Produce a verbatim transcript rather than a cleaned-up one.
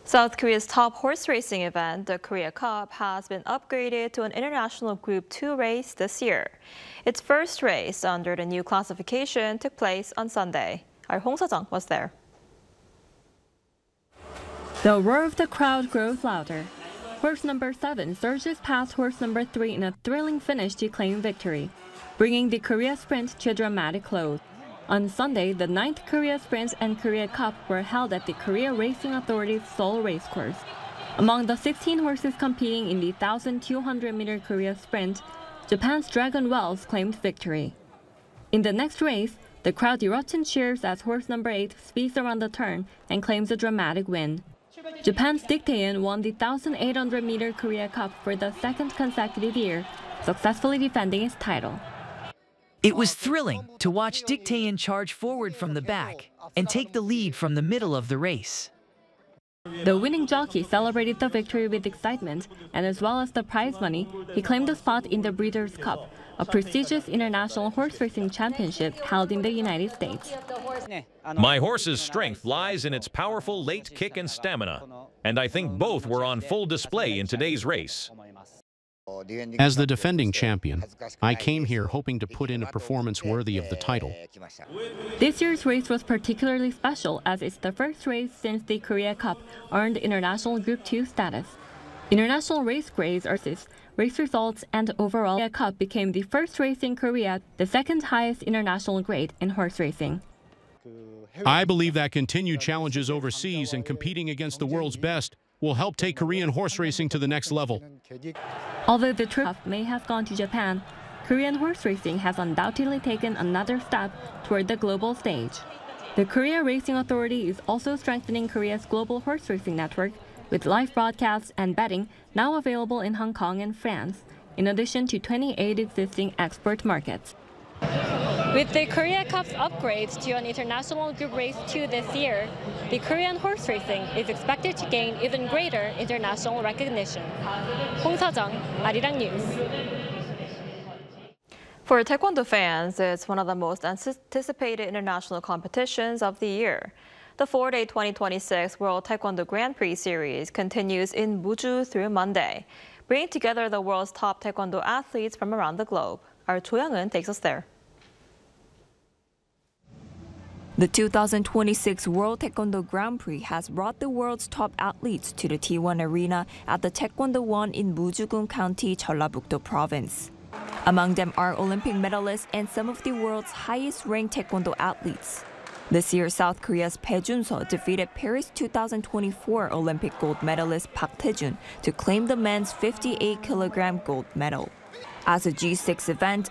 South Korea's top horse racing event, the Korea Cup, has been upgraded to an international Group two race this year. Its first race under the new classification took place on Sunday. Our Hong Seo-jung was there. The roar of the crowd grows louder. Horse number seven surges past horse number three in a thrilling finish to claim victory, bringing the Korea Sprint to a dramatic close. On Sunday, the ninth Korea Sprint and Korea Cup were held at the Korea Racing Authority's Seoul Racecourse. Among the sixteen horses competing in the one thousand two hundred meter Korea Sprint, Japan's Dragon Wells claimed victory. In the next race, the crowd erupts in cheers as horse number eight speeds around the turn and claims a dramatic win. Japan's Dick Taeyeon won the one thousand eight hundred meter Korea Cup for the second consecutive year, successfully defending its title. It was thrilling to watch Dick Taeyeon charge forward from the back and take the lead from the middle of the race. The winning jockey celebrated the victory with excitement, and as well as the prize money, he claimed a spot in the Breeders' Cup, a prestigious international horse racing championship held in the United States. My horse's strength lies in its powerful late kick and stamina, and I think both were on full display in today's race. As the defending champion, I came here hoping to put in a performance worthy of the title. This year's race was particularly special as it's the first race since the Korea Cup earned international Group two status. International race grades, race results, and overall Korea Cup became the first race in Korea, the second highest international grade in horse racing. I believe that continued challenges overseas and competing against the world's best will help take Korean horse racing to the next level. Although the trip may have gone to Japan, Korean horse racing has undoubtedly taken another step toward the global stage. The Korea Racing Authority is also strengthening Korea's global horse racing network with live broadcasts and betting now available in Hong Kong and France, in addition to twenty-eight existing export markets. With the Korea Cup's upgrades to an international Group Race two this year, the Korean horse racing is expected to gain even greater international recognition. Hong Seo-jung, Arirang News. For Taekwondo fans, it's one of the most anticipated international competitions of the year. The four-day twenty twenty-six World Taekwondo Grand Prix Series continues in Muju through Monday, bringing together the world's top Taekwondo athletes from around the globe. Our Cho Young-eun takes us there. The two thousand twenty-six World Taekwondo Grand Prix has brought the world's top athletes to the T one Arena at the Taekwondo One in Muju-gun County, Jeollabuk-do Province. Among them are Olympic medalists and some of the world's highest-ranked Taekwondo athletes. This year, South Korea's Bae Jun-seo defeated Paris two thousand twenty-four Olympic gold medalist Park Tae-jun to claim the men's fifty-eight kilogram gold medal. As a G six event,